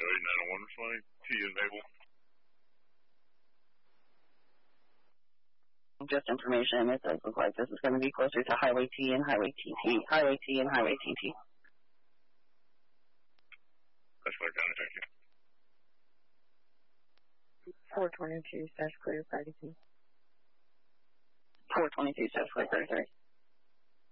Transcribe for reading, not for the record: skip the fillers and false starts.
901 responding. T is Naval. Just information, it does look like this is going to be closer to Highway T and Highway TT. Highway T and Highway TT. That's Clare County, thank you. 422, that's clear, 32. 422, that's clear, 33.